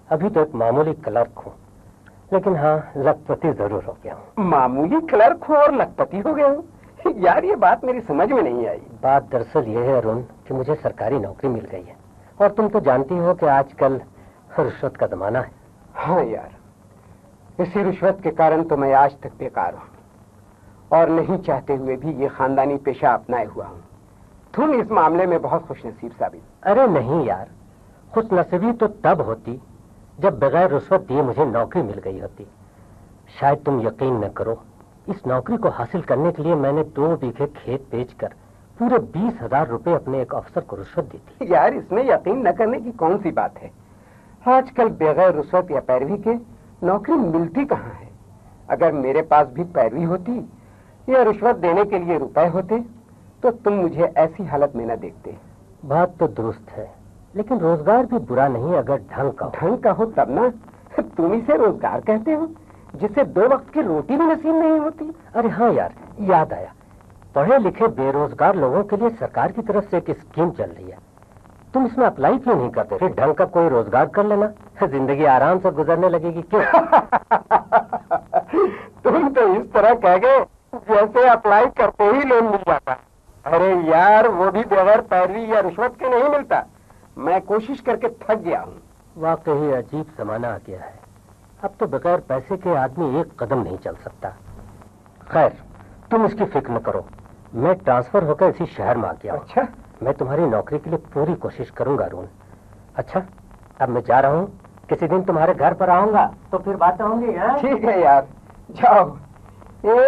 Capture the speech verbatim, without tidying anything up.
अभी तो एक मामूली क्लर्क हूँ, लेकिन हाँ लखपति जरूर हो गया हूँ। मामूली क्लर्क हो और लखपति हो गए हो? यार ये बात मेरी समझ में नहीं आई। बात दरअसल ये है अरुण कि मुझे सरकारी नौकरी मिल गई है, और तुम तो जानती हो कि आजकल रिश्वत का जमाना है। हाँ यार, इसी रिश्वत के कारण तो मैं आज तक बेकार हूँ, और नहीं चाहते हुए भी ये खानदानी पेशा अपनाए हुआ हूँ। तुम इस मामले में बहुत खुशनसीब साबित। अरे नहीं यार, खुशनसीबी तो तब होती जब बगैर रिश्वत दिए मुझे नौकरी मिल गई होती। शायद तुम यकीन न करो, इस नौकरी को हासिल करने के लिए मैंने दो बीघे खेत बेचकर पूरे बीस हजार रुपए अपने एक अफसर को रिश्वत दी थी। यार इसमें यकीन न करने की कौन सी बात है? आजकल बगैर रिश्वत या पैरवी के नौकरी मिलती कहाँ है? अगर मेरे पास भी पैरवी होती या रिश्वत देने के लिए रुपए होते तो तुम मुझे ऐसी हालत में न देखते। बात तो दुरुस्त है, लेकिन रोजगार भी बुरा नहीं अगर ढंग का हो। ढंग का हो तब ना। तुम इसे रोजगार कहते हो जिससे दो वक्त की रोटी भी नसीब नहीं होती? अरे हाँ यार, याद आया, पढ़े लिखे बेरोजगार लोगों के लिए सरकार की तरफ से एक स्कीम चल रही है। तुम इसमें अप्लाई क्यों नहीं करते? फिर ढंग का कोई रोजगार कर लेना, जिंदगी आराम से गुजरने लगेगी। क्यों? तुम तो इस तरह कह गए जैसे अप्लाई करते ही लोन मिल जाता। अरे यार वो भी बगैर पैरवी या रिश्वत के नहीं मिलता। मैं कोशिश करके थक गया हूँ। वाकई अजीब जमाना आ गया है, अब तो बगैर पैसे के आदमी एक कदम नहीं चल सकता। खैर तुम इसकी फिक्र न करो, मैं ट्रांसफर होकर इसी शहर में आ गया। अच्छा, मैं तुम्हारी नौकरी के लिए पूरी कोशिश करूंगा अरुण। अच्छा अब मैं जा रहा हूँ, किसी दिन तुम्हारे घर पर आऊंगा तो फिर बातें होंगी। ठीक है यार, जाओ।